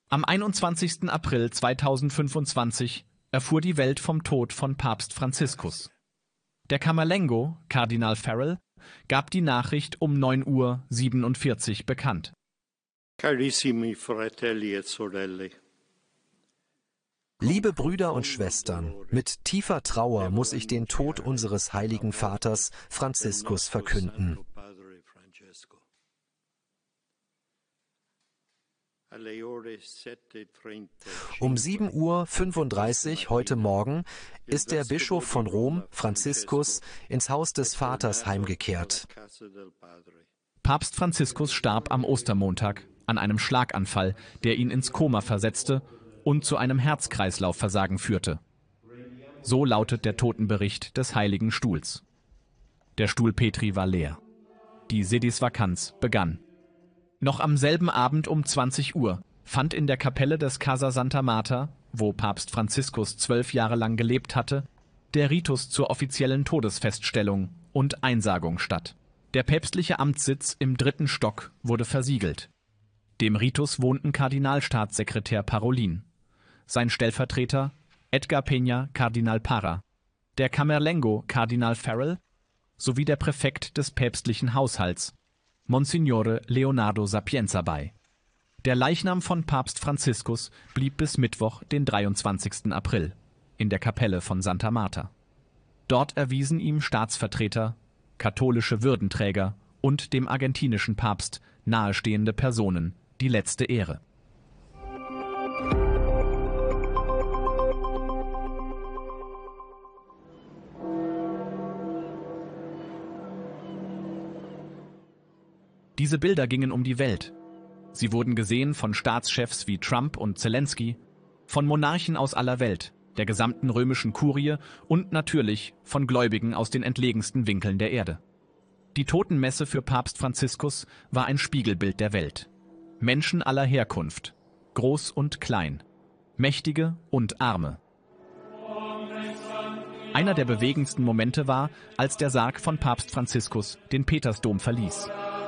Am 21. April 2025 erfuhr die Welt vom Tod von Papst Franziskus. Der Camerlengo, Kardinal Farrell, gab die Nachricht um 9:47 Uhr bekannt. Carissimi fratelli e sorelle. Liebe Brüder und Schwestern, mit tiefer Trauer muss ich den Tod unseres heiligen Vaters Franziskus verkünden. Um 7:35 Uhr heute Morgen ist der Bischof von Rom, Franziskus, ins Haus des Vaters heimgekehrt. Papst Franziskus starb am Ostermontag an einem Schlaganfall, der ihn ins Koma versetzte und zu einem Herz-Kreislauf-Versagen führte. So lautet der Totenbericht des Heiligen Stuhls. Der Stuhl Petri war leer. Die Sedisvakanz begann. Noch am selben Abend um 20 Uhr fand in der Kapelle des Casa Santa Marta, wo Papst Franziskus 12 Jahre lang gelebt hatte, der Ritus zur offiziellen Todesfeststellung und Einsagung statt. Der päpstliche Amtssitz im 3. Stock wurde versiegelt. Dem Ritus wohnten Kardinalstaatssekretär Parolin, sein Stellvertreter Edgar Peña Kardinal Parra, der Camerlengo Kardinal Farrell sowie der Präfekt des päpstlichen Haushalts, Monsignore Leonardo Sapienza bei. Der Leichnam von Papst Franziskus blieb bis Mittwoch, den 23. April, in der Kapelle von Santa Marta. Dort erwiesen ihm Staatsvertreter, katholische Würdenträger und dem argentinischen Papst nahestehende Personen die letzte Ehre. Diese Bilder gingen um die Welt. Sie wurden gesehen von Staatschefs wie Trump und Zelensky, von Monarchen aus aller Welt, der gesamten römischen Kurie und natürlich von Gläubigen aus den entlegensten Winkeln der Erde. Die Totenmesse für Papst Franziskus war ein Spiegelbild der Welt. Menschen aller Herkunft, groß und klein, Mächtige und Arme. Einer der bewegendsten Momente war, als der Sarg von Papst Franziskus den Petersdom verließ.